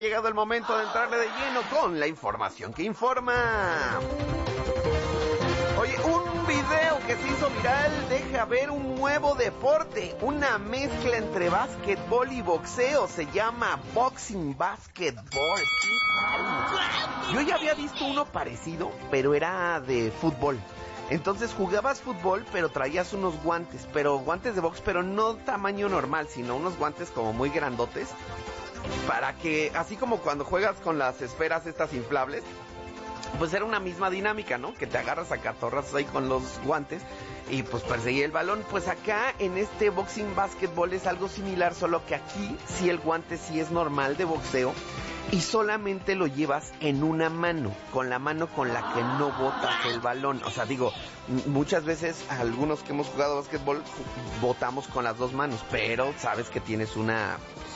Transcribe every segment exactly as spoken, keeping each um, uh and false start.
Llegado el momento de entrarle de lleno con la información que informa. Oye, un video que se hizo viral deja ver un nuevo deporte, una mezcla entre básquetbol y boxeo, se llama Boxing Basketball. ¿Qué tal? Yo ya había visto uno parecido, pero era de fútbol. Entonces jugabas fútbol, pero traías unos guantes, pero guantes de box, pero no tamaño normal, sino unos guantes como muy grandotes, para que, así como cuando juegas con las esferas estas inflables, pues era una misma dinámica, ¿no? Que te agarras a catorrazos ahí con los guantes y pues perseguir el balón. Pues acá en este Boxing Basketball es algo similar, solo que aquí sí el guante sí es normal de boxeo y solamente lo llevas en una mano, con la mano con la que no botas el balón. O sea, digo, muchas veces algunos que hemos jugado básquetbol botamos con las dos manos, pero sabes que tienes una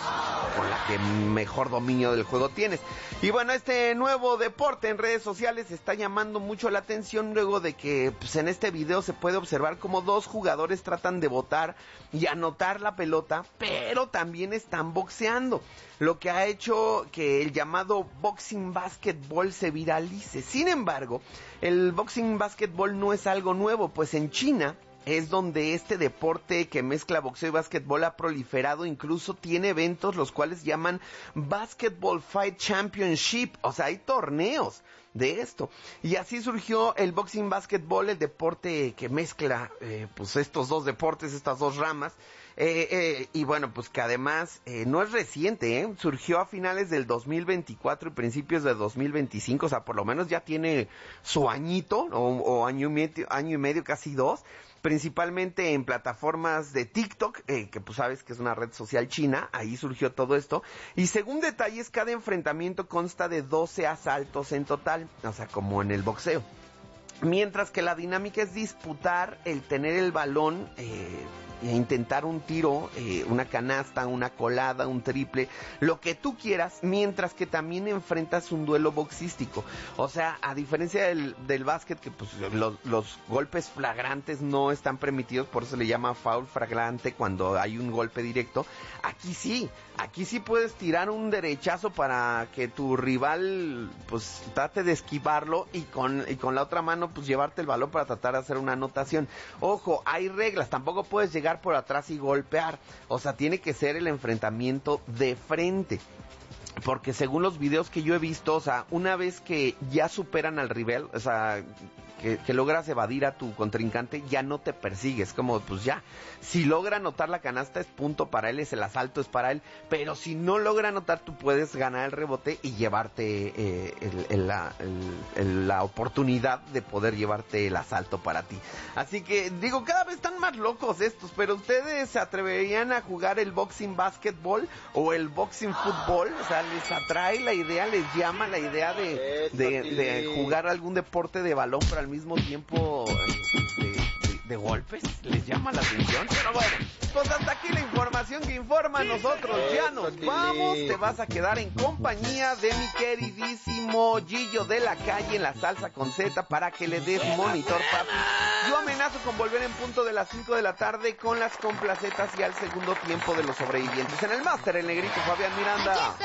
con la que mejor dominio del juego tienes. Y bueno, este nuevo deporte en redes sociales está llamando mucho la atención luego de que pues, en este video se puede observar como dos jugadores tratan de botar y anotar la pelota, pero también están boxeando, lo que ha hecho que el llamado Boxing Basketball se viralice. Sin embargo, el Boxing Basketball no es algo nuevo, pues en China es donde este deporte que mezcla boxeo y básquetbol ha proliferado, incluso tiene eventos los cuales llaman Basketball Fight Championship, o sea, hay torneos de esto, y así surgió el Boxing Basketball, el deporte que mezcla eh, pues estos dos deportes, estas dos ramas, eh, eh, y bueno, pues que además eh, no es reciente, ¿eh? Surgió a finales del dos mil veinticuatro y principios de dos mil veinticinco, o sea, por lo menos ya tiene su añito, o, o año y medio, año y medio, casi dos, principalmente en plataformas de TikTok, eh, que pues sabes que es una red social china, ahí surgió todo esto, y según detalles, cada enfrentamiento consta de doce asaltos en total, o sea, como en el boxeo, mientras que la dinámica es disputar el tener el balón, eh, e intentar un tiro, eh, una canasta, una colada, un triple, lo que tú quieras, mientras que también enfrentas un duelo boxístico. O sea, a diferencia del, del básquet, que pues los, los golpes flagrantes no están permitidos, por eso se le llama foul flagrante cuando hay un golpe directo, aquí sí, aquí sí puedes tirar un derechazo para que tu rival pues trate de esquivarlo y con, y con la otra mano pues llevarte el balón para tratar de hacer una anotación. Ojo, hay reglas, tampoco puedes llegar por atrás y golpear, o sea, tiene que ser el enfrentamiento de frente, porque según los videos que yo he visto, o sea, una vez que ya superan al rival, o sea, que, que logras evadir a tu contrincante, ya no te persigues, como pues ya, si logra anotar la canasta es punto para él, es el asalto es para él, pero si no logra anotar tú puedes ganar el rebote y llevarte eh, el, el, la, el, el, la oportunidad de poder llevarte el asalto para ti. Así que digo, cada vez están más locos estos, pero ustedes se atreverían a jugar el boxing basketball o el boxing fútbol, o sea, les atrae la idea, les llama la idea de, de, de jugar algún deporte de balón, pero al mismo tiempo de, de, de golpes, les llama la atención. Pero bueno, pues hasta aquí la información que informa a nosotros. Ya nos vamos, te vas a quedar en compañía de mi queridísimo Gillo de la Calle en la salsa con Z para que le des monitor, papi. Yo amenazo con volver en punto de las cinco de la tarde con las complacetas y al segundo tiempo de los sobrevivientes. En el máster, el negrito Fabián Miranda.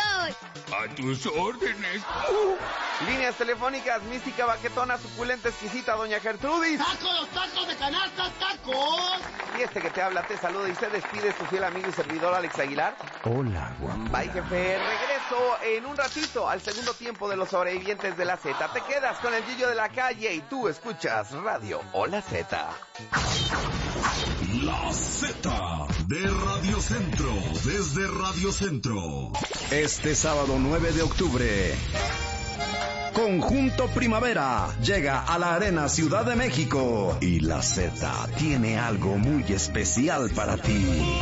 A tus órdenes. Uh, líneas telefónicas, mística, baquetona, suculenta, exquisita, doña Gertrudis. ¡Tacos, tacos de canasta, tacos! Y este que te habla te saluda y se despide su fiel amigo y servidor Alex Aguilar. Hola, guapo. Bye, jefe. Regreso en un ratito al segundo tiempo de los sobrevivientes de la Z. Te quedas con el Gillo de la Calle y tú escuchas Radio Hola Z. La Z de Radio Centro, desde Radio Centro. Este sábado nueve de octubre, Conjunto Primavera llega a la Arena Ciudad de México y la Z tiene algo muy especial para ti.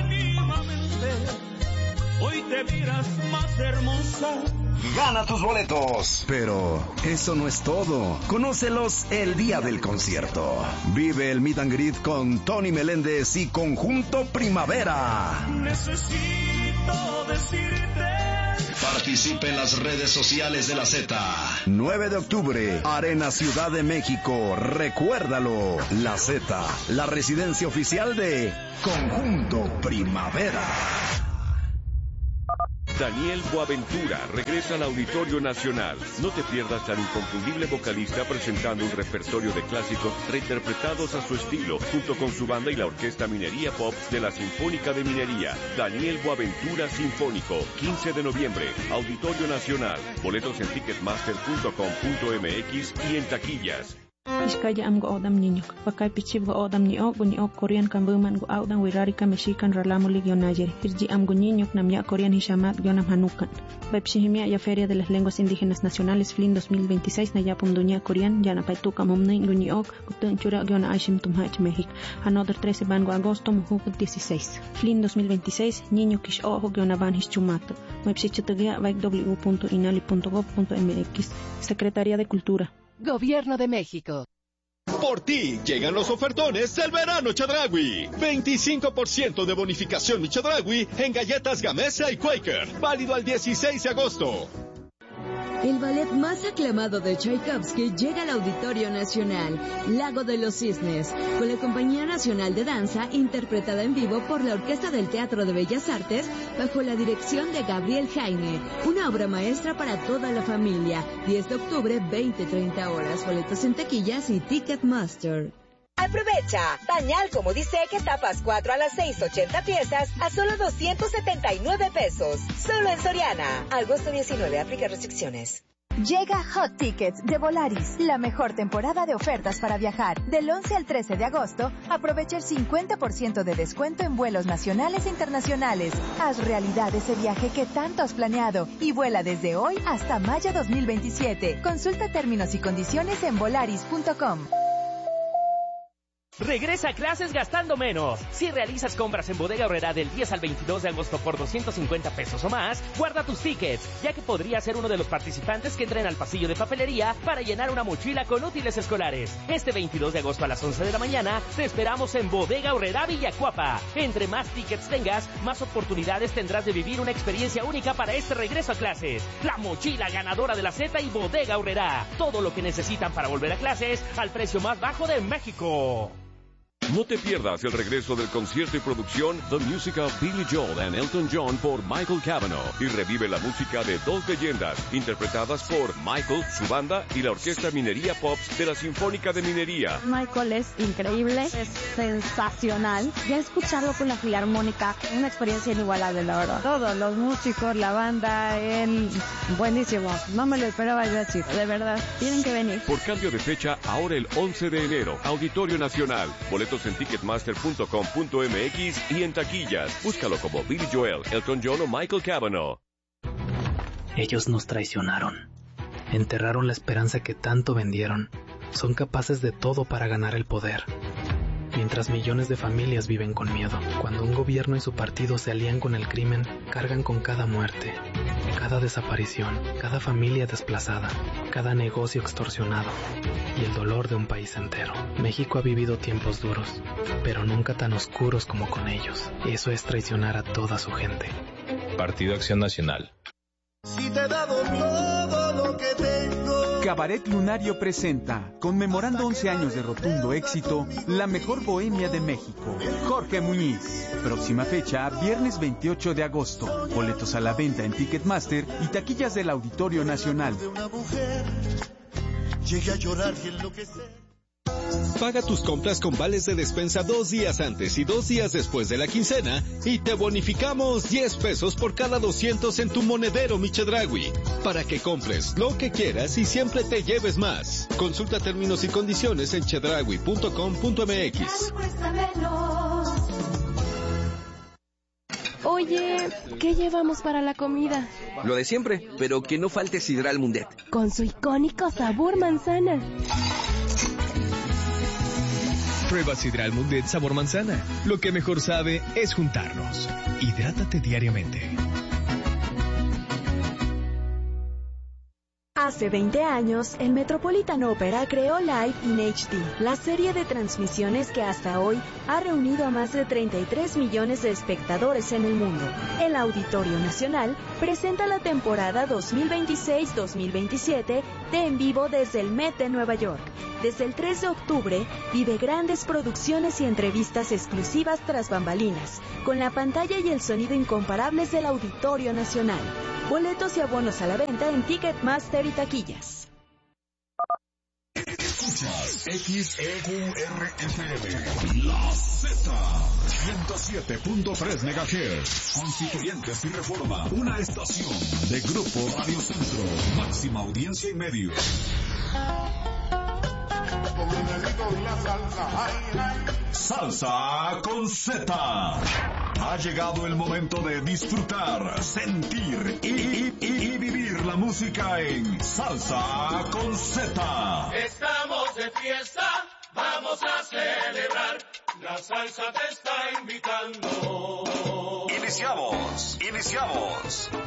Hoy te miras más hermosa. Gana tus boletos. Pero eso no es todo. Conócelos el día del concierto. Vive el meet and greet con Tony Meléndez y Conjunto Primavera. Necesito decirte. Participe en las redes sociales de la Z. nueve de octubre, Arena Ciudad de México. Recuérdalo. La Z, la residencia oficial de Conjunto Primavera. Daniel Boaventura regresa al Auditorio Nacional. No te pierdas al inconfundible vocalista presentando un repertorio de clásicos reinterpretados a su estilo, junto con su banda y la Orquesta Minería Pop de la Sinfónica de Minería. Daniel Boaventura Sinfónico, quince de noviembre, Auditorio Nacional. Boletos en ticketmaster punto com punto m x y en taquillas. Iskaya am go odam niñok, bakay pichib go odam ni ok, ni ok Korean kan buman go audan wirari ka mexican ralamulig yon ayer. Pirji am go niñok nam ya Korean hishamat yonam hanukan. Baipshihimia ya Feria de las Lenguas Indígenas Nacionales F L I N dos mil veintiséis na yapum dunia Korean yana paituka momnay go ni ok, gutun chura yona aishim tumhach México. Another trece van go agosto muhuk dieciséis. F L I N dos mil veintiséis niño kish ojo yona van hischumato. Baipshichatagia baik w punto inali punto gov punto m x. Secretaría de Cultura. Gobierno de México. Por ti llegan los ofertones del verano Chedraui. veinticinco por ciento de bonificación mi Chedraui en galletas Gamesa y Quaker. Válido al dieciséis de agosto. El ballet más aclamado de Tchaikovsky llega al Auditorio Nacional, Lago de los Cisnes, con la Compañía Nacional de Danza, interpretada en vivo por la Orquesta del Teatro de Bellas Artes, bajo la dirección de Gabriel Jaime. Una obra maestra para toda la familia. diez de octubre, veinte a treinta horas. Boletos en taquillas y Ticketmaster. Aprovecha. Pañal como dice que tapas cuatro a las seis, ochenta piezas a solo doscientos setenta y nueve pesos. Solo en Soriana. Agosto diecinueve, aplica restricciones. Llega Hot Tickets de Volaris, la mejor temporada de ofertas para viajar. Del once al trece de agosto, aprovecha el cincuenta por ciento de descuento en vuelos nacionales e internacionales. Haz realidad ese viaje que tanto has planeado y vuela desde hoy hasta mayo dos mil veintisiete. Consulta términos y condiciones en volaris punto com. Regresa a clases gastando menos. Si realizas compras en Bodega Aurrerá del diez al veintidós de agosto por doscientos cincuenta pesos o más, guarda tus tickets, ya que podría ser uno de los participantes que entren al pasillo de papelería para llenar una mochila con útiles escolares. Este veintidós de agosto a las once de la mañana, te esperamos en Bodega Aurrerá Villacuapa. Entre más tickets tengas, más oportunidades tendrás de vivir una experiencia única para este regreso a clases. La mochila ganadora de la Z y Bodega Aurrerá. Todo lo que necesitan para volver a clases al precio más bajo de México. No te pierdas el regreso del concierto y producción The Music of Billy Joel and Elton John por Michael Cavanaugh y revive la música de dos leyendas interpretadas por Michael, su banda y la Orquesta Minería Pops de la Sinfónica de Minería. Michael es increíble, es sensacional. Ya escucharlo con la Filarmónica, una experiencia inigualable, la verdad. Todos los músicos, la banda, él, buenísimo. No me lo esperaba yo así, de verdad. Tienen que venir. Por cambio de fecha, ahora el once de enero, Auditorio Nacional. Boletos en ticketmaster punto com punto m x y en taquillas. Búscalo como Billy Joel, Elton John o Michael Cavanaugh. Ellos nos traicionaron. Enterraron la esperanza que tanto vendieron. Son capaces de todo para ganar el poder. Mientras millones de familias viven con miedo. Cuando un gobierno y su partido se alían con el crimen, cargan con cada muerte, cada desaparición, cada familia desplazada, cada negocio extorsionado y el dolor de un país entero. México ha vivido tiempos duros, pero nunca tan oscuros como con ellos. Eso es traicionar a toda su gente. Partido Acción Nacional. Si te he dado todo lo que tengo. Cabaret Lunario presenta, conmemorando once años de rotundo éxito, la mejor bohemia de México, Jorge Muñiz. Próxima fecha, viernes veintiocho de agosto. Boletos a la venta en Ticketmaster y taquillas del Auditorio Nacional. Llegué a llorar y enloquecer. Paga tus compras con vales de despensa dos días antes y dos días después de la quincena y te bonificamos diez pesos por cada doscientos en tu monedero Mi Chedraui, para que compres lo que quieras y siempre te lleves más. Consulta términos y condiciones en chedraui punto com punto m x. Oye, ¿qué llevamos para la comida? Lo de siempre, pero que no falte Sidral Mundet. Con su icónico sabor manzana. Prueba Sidral Mundet sabor manzana. Lo que mejor sabe es juntarnos. Hidrátate diariamente. Hace veinte años, el Metropolitan Opera creó Live in H D, la serie de transmisiones que hasta hoy ha reunido a más de treinta y tres millones de espectadores en el mundo. El Auditorio Nacional presenta la temporada dos mil veintiséis dos mil veintisiete de En Vivo desde el Met de Nueva York. Desde el tres de octubre, vive grandes producciones y entrevistas exclusivas tras bambalinas, con la pantalla y el sonido incomparables del Auditorio Nacional. Boletos y abonos a la venta en Ticketmaster y taquillas. Escuchas X E U R F M, La Z, ciento siete punto tres megahertz, Constituyentes y Reforma, una estación de Grupo Radio Centro, máxima audiencia y medios. Salsa con Z. Ha llegado el momento de disfrutar, sentir y, y, y, y vivir la música en Salsa con Z. Estamos de fiesta, vamos a celebrar. La salsa te está invitando. Iniciamos, iniciamos.